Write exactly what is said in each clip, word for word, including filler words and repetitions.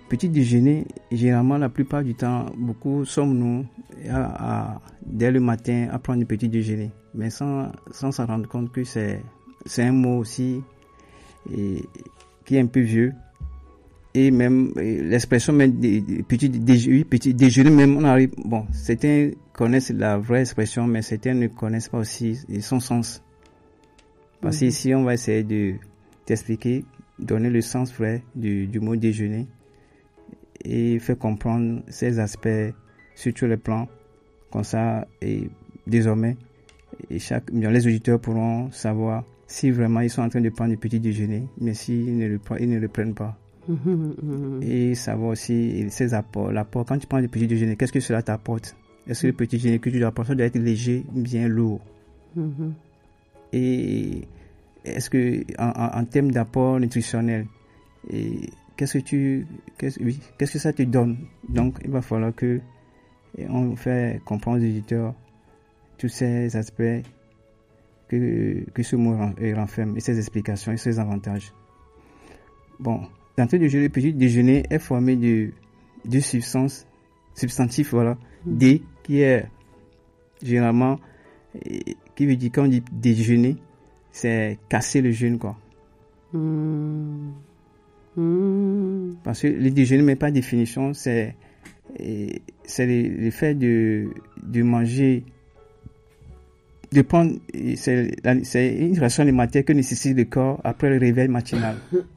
petit déjeuner, généralement, la plupart du temps, beaucoup sommes-nous à, à, dès le matin à prendre du petit déjeuner. Mais sans, sans s'en rendre compte que c'est, c'est un mot aussi et, qui est un peu vieux. Et même et l'expression même des, des petits déjeuners, petit déjeuner, même on arrive, bon, certains connaissent la vraie expression, mais certains ne connaissent pas aussi son sens. Parce que mmh. ici, on va essayer de t'expliquer, donner le sens vrai du, du mot déjeuner et faire comprendre ces aspects sur tous les plans. Comme ça, et désormais, et chaque, bien, les auditeurs pourront savoir si vraiment ils sont en train de prendre du petit déjeuner, mais s'ils ne le, ils ne le prennent pas. Mmh. Et savoir aussi ses apports. L'apport, quand tu prends du petit déjeuner, qu'est-ce que cela t'apporte? Est-ce que le petit déjeuner que tu dois apporter doit être léger, bien lourd? Mmh. Et est-ce que en, en, en termes d'apport nutritionnel, et qu'est-ce que tu, qu'est-ce, oui, qu'est-ce que ça te donne? Donc, il va falloir que on fait comprendre aux éditeurs tous ces aspects que que ce mot renferme et ses explications et ses avantages. Bon, l'entrée de jeu, le petit déjeuner est formé de deux substances, substantifs, voilà, mmh. D qui est généralement qui veut dire quand on dit déjeuner, c'est casser le jeûne, quoi. Mmh. Mmh. Parce que le déjeuner, mais pas définition, c'est, c'est le, le fait de, de manger, de prendre, c'est, c'est une ration alimentaire que nécessite le corps après le réveil matinal.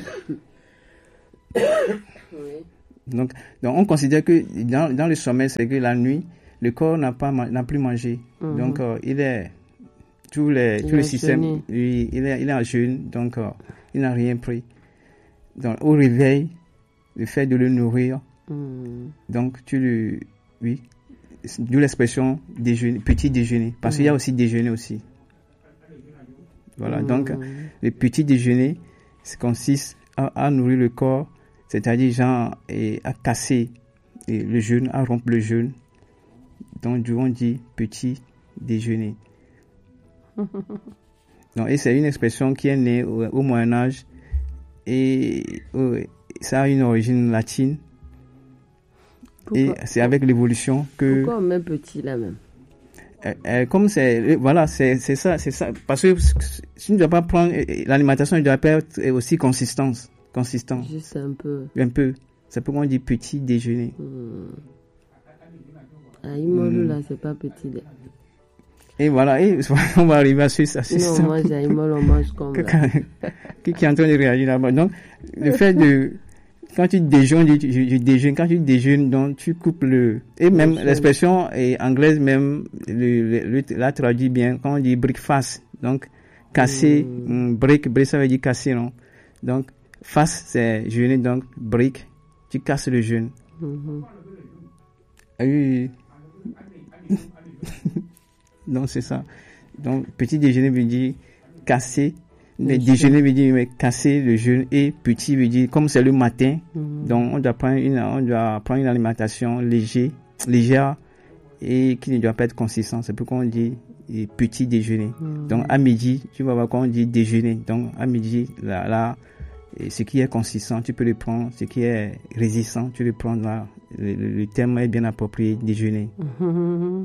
Oui. Donc, donc, on considère que dans, dans le sommeil, c'est que la nuit, le corps n'a pas, n'a plus mangé. Mmh. Donc, euh, il est, tous les, tous les systèmes, lui, il est, il est en jeûne, donc, euh, il n'a rien pris. Donc, au réveil, le fait de le nourrir, mmh. donc, tu le, oui, d'où l'expression déjeuner, petit déjeuner, parce mmh. qu'il y a aussi déjeuner aussi. Voilà, mmh. donc, le petit déjeuner, ça consiste à, à nourrir le corps, c'est-à-dire, genre, et à casser et le jeûne, à rompre le jeûne. Donc, on dit petit déjeuner. Donc, et c'est une expression qui est née au, au Moyen-Âge et oh, ça a une origine latine. Pourquoi? Et c'est avec l'évolution que. Pourquoi on met petit là même? Euh, euh, comme c'est, voilà, c'est, c'est ça, c'est ça. Parce que si tu ne dois pas prendre, l'alimentation ne doit pas être aussi consistante. Consistant. Juste un peu. Un peu. C'est pourquoi on dit petit déjeuner. Mmh. Ah, Imolu, mmh. là, c'est pas petit. Et voilà, et on va arriver à ce système. Non, moi, j'ai Imolu, on mange comme qui, qui est en train de réagir là-bas. Donc, le fait de, quand tu déjeunes, tu, tu, tu déjeunes, quand tu déjeunes, donc, tu coupes le, et même le l'expression est anglaise, même, le, le, le, la traduit bien, quand on dit breakfast. Donc, casser, mmh. break, break, ça veut dire casser, non? Donc, fast, c'est jeûner, donc, break, tu casses le jeûne. Mm-hmm. Ah oui. Donc, c'est ça. Donc, petit déjeuner veut dire casser, mais déjeuner veut dire mais casser le jeûne, et petit veut dire, comme c'est le matin, mm-hmm. donc, on doit prendre une, on doit prendre une alimentation légère, légère, et qui ne doit pas être consistante. C'est pourquoi on dit petit déjeuner. Mm-hmm. Donc, à midi, tu vas voir quand on dit déjeuner. Donc, à midi, là, là, et ce qui est consistant, tu peux le prendre. Ce qui est résistant, tu le prends là. Le, le, le terme est bien approprié, déjeuner. Mmh.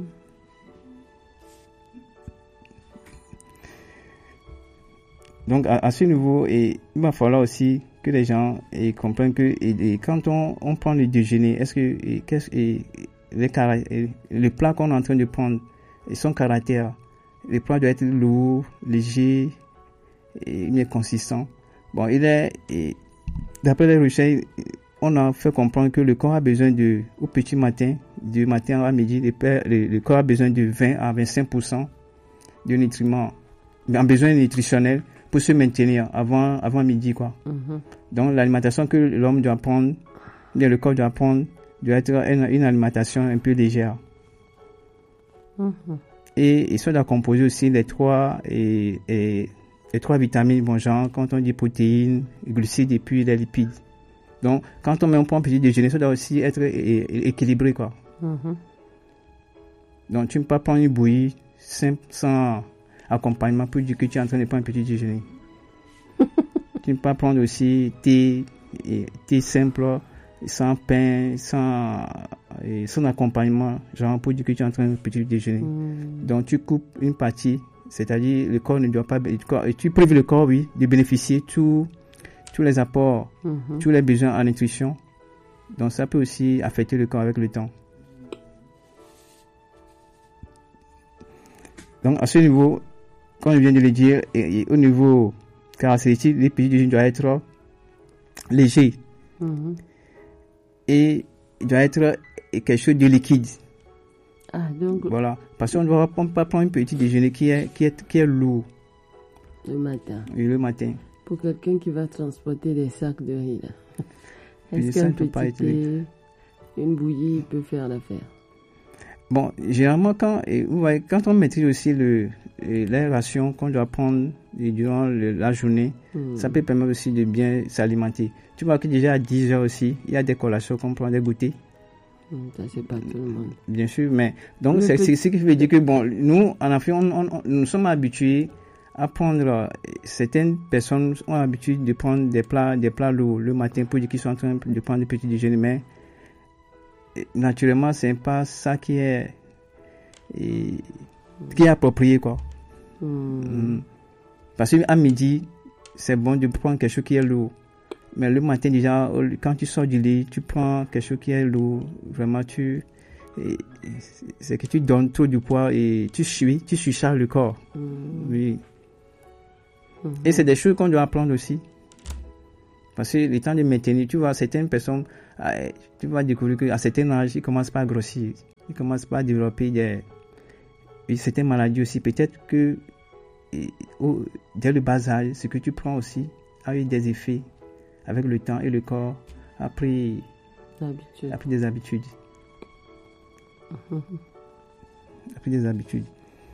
Donc, à, à ce niveau, et, il va falloir aussi que les gens et, comprennent que et, et quand on, on prend le déjeuner, est-ce que et, qu'est-ce, et, les et, le plat qu'on est en train de prendre, et son caractère, le plat doit être lourd, léger, et bien consistant. Bon, il est, et, d'après les recherches, on a fait comprendre que le corps a besoin de, au petit matin, du matin à midi, le, le, le corps a besoin de vingt à vingt-cinq pour cent de nutriments, en besoin nutritionnel pour se maintenir avant, avant midi, quoi. Mm-hmm. Donc, l'alimentation que l'homme doit prendre, bien le corps doit prendre, doit être une, une alimentation un peu légère. Mm-hmm. Et, et ça doit composer aussi les trois, et, et, les trois vitamines, bon genre, quand on dit protéines, glucides et puis les lipides. Donc, quand on met un point petit déjeuner, ça doit aussi être é- é- équilibré, quoi. Mm-hmm. Donc, tu ne peux pas prendre une bouillie simple, sans accompagnement, pour dire que tu es en train de prendre un petit déjeuner. Tu ne peux pas prendre aussi thé, et, thé simple, sans pain, sans, et sans accompagnement, genre pour dire que tu es en train de petit déjeuner. Mm. Donc tu coupes une partie, c'est-à-dire le corps ne doit pas, tu prives le corps, oui, de bénéficier tous tous les apports, mm-hmm. tous les besoins en nutrition. Donc ça peut aussi affecter le corps avec le temps. Donc à ce niveau, comme je viens de le dire, et, et au niveau caractéristique, les petits déjeuners doivent être légers. Mm-hmm. Et il doit être quelque chose de liquide. Ah, donc... Voilà. Parce qu'on ne doit pas prendre un petit déjeuner qui est, qui est, qui est lourd. Le matin. Oui, le matin. Pour quelqu'un qui va transporter des sacs de riz, là. Est-ce ça qu'un ne peut pas petit thé, une bouillie peut faire l'affaire? Bon, généralement, quand, et, vous voyez, quand on maîtrise aussi le, les rations qu'on doit prendre durant le, la journée, mm. ça peut permettre aussi de bien s'alimenter. Tu vois que déjà à dix heures aussi, il y a des collations qu'on prend, des goûters. Mm, ça, c'est pas tout le monde. Bien sûr, mais donc c'est ce qui veut dire que, bon, nous, en Afrique, on, on, on, nous sommes habitués à prendre, certaines personnes ont l'habitude de prendre des plats, des plats lourds le matin pour dire qu'ils sont en train de prendre des petits déjeuners, mais naturellement, c'est pas ça qui est, et, qui est approprié, quoi. Mm. Parce qu'à midi, c'est bon de prendre quelque chose qui est lourd. Mais le matin, déjà, quand tu sors du lit, tu prends quelque chose qui est lourd. Vraiment, tu, et, c'est que tu donnes trop du poids et tu suis, tu surcharges le corps. Mm. Oui. Mm-hmm. Et c'est des choses qu'on doit apprendre aussi. Parce que le temps de maintenir, tu vois, certaines personnes, tu vas découvrir qu'à certain âge, ils commencent pas à grossir. Ils commencent pas à développer des, certaines maladies aussi. Peut-être que et, au, dès le bas âge, ce que tu prends aussi a eu des effets avec le temps et le corps a pris, a pris des habitudes. Mm-hmm. A pris des habitudes.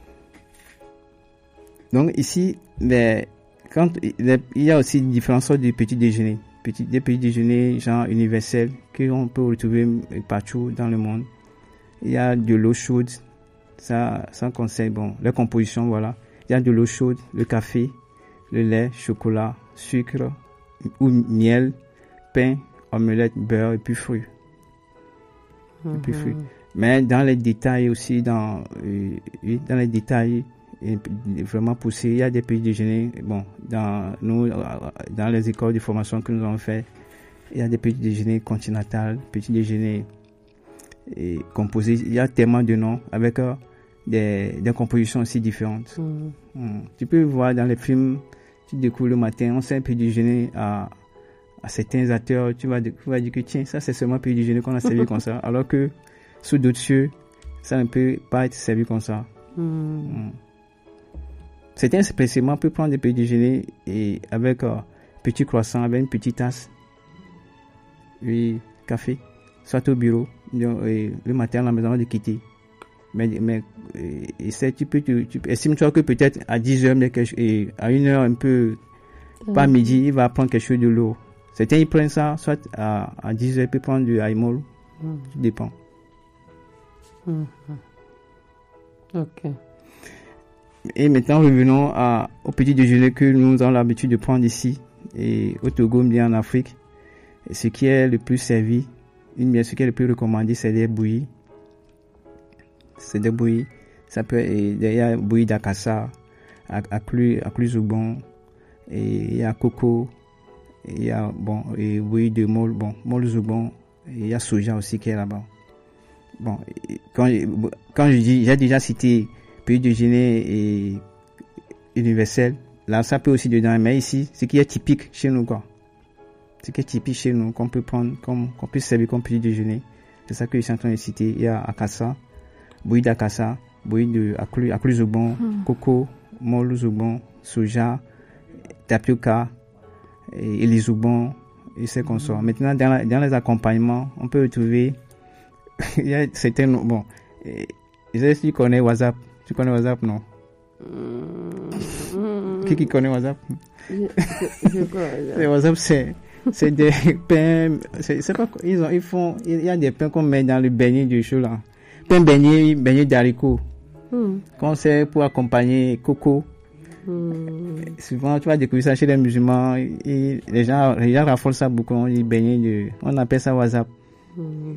Donc ici, les, quand, les, il y a aussi différentes sortes de petits déjeuners. Petit, des petits déjeuners genre universels qu'on peut retrouver partout dans le monde. Il y a de l'eau chaude, ça, ça conseille, bon, la composition, voilà. Il y a de l'eau chaude, le café, le lait, chocolat, sucre ou miel, pain, omelette, beurre et puis fruits. Mm-hmm. Et puis fruits. Mais dans les détails aussi, dans, euh, dans les détails, et vraiment poussé, il y a des petits déjeuners, bon, dans nous, dans les écoles de formation que nous avons fait, il y a des petits déjeuners continentaux, petits déjeuners et composés, il y a tellement de noms avec euh, des, des compositions aussi différentes. Mm. Mm. Tu peux voir dans les films, tu découvres le matin, on sait un petit déjeuner à, à certains acteurs, tu vas, tu vas dire que tiens, ça c'est seulement un petit déjeuner qu'on a servi comme ça, alors que sous d'autres cieux, ça ne peut pas être servi comme ça. Mm. Mm. Certains spécialement peuvent prendre des petits déjeuners et avec un euh, petit croissant, avec une petite tasse, oui, café, soit au bureau, et le matin à la maison de quitter. Mais, mais et c'est, tu peux, tu, tu estime-toi que peut-être à dix heures, et à une heure un peu, mmh. pas midi, il va prendre quelque chose de lourd. Certains ils prennent ça, soit à, à dix heures, ils peuvent prendre du Aimol, mmh. tout dépend. Mmh. Ok. Et maintenant, revenons à, au petit déjeuner que nous avons l'habitude de prendre ici, et au Togo, bien en Afrique. Et ce qui est le plus servi, une bien, ce qui est le plus recommandé, c'est des bouillies. C'est des bouillies. Ça peut être, il y a bouillie d'akassa, acclu zoubon, et il y a coco, et il y a, bon, et bouillie de mol, bon, mol zoubon, et il y a soja aussi qui est là-bas. Bon, quand, quand je dis, j'ai déjà cité petit déjeuner et universel, là ça peut aussi dedans, mais ici ce qui est typique chez nous, quoi, ce qui est typique chez nous qu'on peut prendre comme qu'on peut servir comme petit déjeuner, c'est ça que je suis en train de citer. Il y a akassa, bouillie d'akassa, bouillie de acclu, acclu zoubon, mm. coco, mol zoubon, soja, tapioca et, et les zoubons et c'est qu'on sort. Maintenant dans, la, dans les accompagnements on peut retrouver il y a certains, bon, et, je sais si tu connais WhatsApp. Tu connais WhatsApp, non? Mmh. Qui qui connaît WhatsApp? Je, je, je connais. WhatsApp, c'est, c'est des pains, c'est, c'est pas, ils ont, ils font, il y a des pains qu'on met dans le beignet du chou, là. Pain beignet, beignet d'haricots. Mmh. Qu'on sait pour accompagner coco, Hmm. Souvent, tu vas découvrir ça chez les musulmans. Et les gens, les gens raffolent ça beaucoup. On dit beignet de, on appelle ça WhatsApp. Hmm.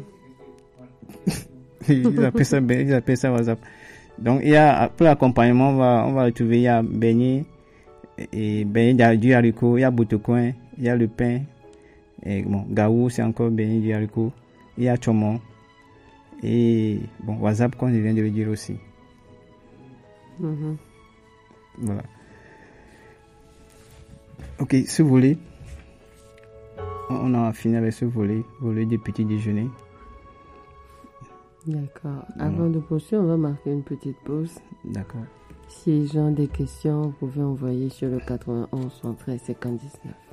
ils appellent ça, ils appellent ça WhatsApp. Donc, il y a, pour l'accompagnement, on va, on va retrouver, il y a beignet, et beignet du haricot, il y a boutoucoin, il y a le pain, et bon, gaou, c'est encore beignet du haricot, il y a chomon, et bon, WhatsApp, comme je viens de le dire aussi. Mhm. Voilà. Ok, ce volet, on a fini avec ce volet, volet du petit déjeuner. D'accord. Avant de poursuivre, on va marquer une petite pause. D'accord. Si les gens ont des questions, vous pouvez envoyer sur le quatre-vingt-onze soixante-treize cinquante-dix-neuf.